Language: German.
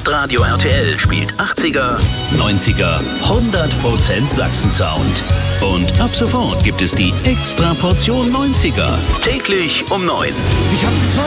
Hitradio RTL spielt 80er, 90er, 100% Sachsen-Sound. Und ab sofort gibt es die Extraportion 90er. Täglich um 9.